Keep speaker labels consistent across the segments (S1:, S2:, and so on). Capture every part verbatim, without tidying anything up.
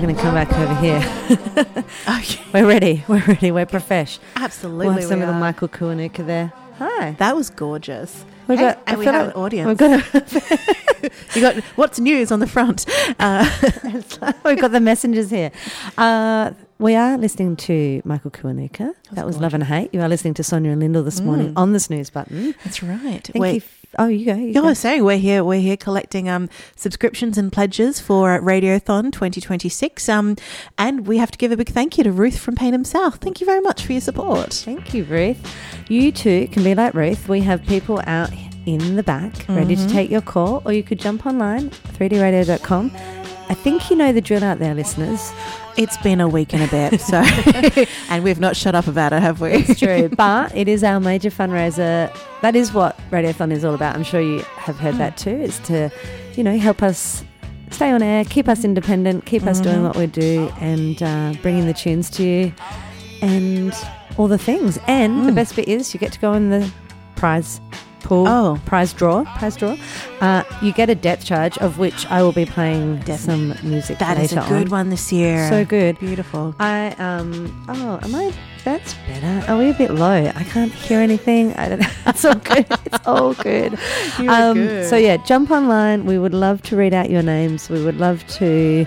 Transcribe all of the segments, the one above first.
S1: going to come back over here.
S2: Okay.
S1: We're ready. We're ready. We're profesh.
S2: Absolutely.
S1: We'll have some
S2: we
S1: little
S2: are.
S1: Michael Kiwanuka there. Hi.
S2: That was gorgeous.
S1: We've
S2: Hey,
S1: got,
S2: and
S1: I
S2: we
S1: feel
S2: have
S1: like
S2: an audience.
S1: We've got, a,
S2: You got what's news on the front. Uh,
S1: we've got the messengers here. Uh, we are listening to Michael Kiwanuka. That was
S2: gorgeous.
S1: Love and Hate. You are listening to Sonia and Lyndall this morning on the snooze button.
S2: That's right.
S1: Thank
S2: Wait.
S1: you. F- oh, you go. You
S2: Yeah,
S1: go.
S2: I was saying we're here. We're here collecting um, subscriptions and pledges for Radiothon twenty twenty-six, um, and we have to give a big thank you to Ruth from Payneham South. Thank you very much for your support.
S1: Thank you, Ruth. You too can be like Ruth. We have people out in the back ready to take your call, or you could jump online, three d radio dot com. I think you know the drill out there, listeners.
S2: It's been a week and a bit, so and we've not shut up about it, have we?
S1: It's true, but it is our major fundraiser. That is what Radiothon is all about. I'm sure you have heard that too. It's to, you know, help us stay on air, keep us independent, keep us doing what we do, and uh, bringing the tunes to you, and all the things. And the best bit is you get to go in the prize pool,
S2: Oh.
S1: prize draw, prize draw. Uh, you get a depth charge, of which I will be playing some music
S2: That
S1: later
S2: is a good
S1: on.
S2: one this year.
S1: So good.
S2: Beautiful.
S1: I um oh am I that's better. Are we a bit low? I can't hear anything. I don't know. It's all good. It's all good.
S2: You were
S1: um
S2: good.
S1: So yeah, jump online. We would love to read out your names. We would love to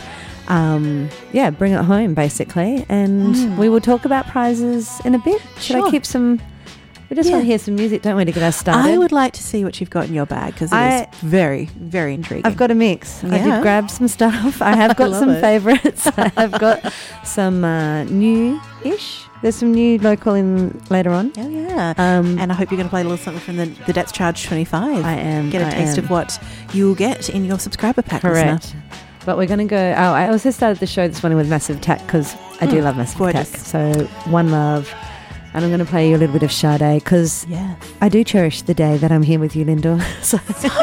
S1: um yeah, bring it home basically. And we will talk about prizes in a bit. Should I
S2: Sure.
S1: keep some we just
S2: Yeah.
S1: want to hear some music, don't we, to get us started?
S2: I would like to see what you've got in your bag because it
S1: I-
S2: is very, very intriguing.
S1: I've got a mix. I
S2: Yeah.
S1: did grab some stuff. I have got
S2: love
S1: some
S2: it.
S1: favourites. I have got some uh, new-ish. There's some new local in later on.
S2: Oh yeah.
S1: Um,
S2: And I hope you're going to play a little something from the, the Depth Charge twenty-five.
S1: I am.
S2: Get a
S1: I
S2: taste
S1: am.
S2: of what you'll get in your subscriber pack.
S1: Correct.
S2: listener.
S1: But we're going to go... Oh, I also started the show this morning with Massive Attack because I do love Massive
S2: gorgeous.
S1: Attack. So, One Love. And I'm going to play you a little bit of Sade because
S2: Yeah.
S1: I do cherish the day that I'm here with you, Lyndall. So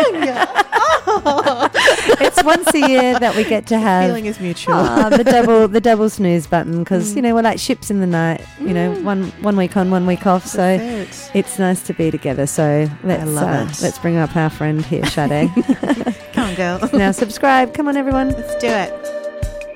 S1: it's once a year that we get to have...
S2: Feeling is mutual.
S1: Ah, the double the double snooze button because, you know, we're like ships in the night, you know, one one week on, one week off. So
S2: Perfect.
S1: it's nice to be together. So let's
S2: love
S1: uh,
S2: it.
S1: let's bring up our friend here, Sade.
S2: Come on, girl.
S1: Now subscribe. Come on, everyone.
S2: Let's do it.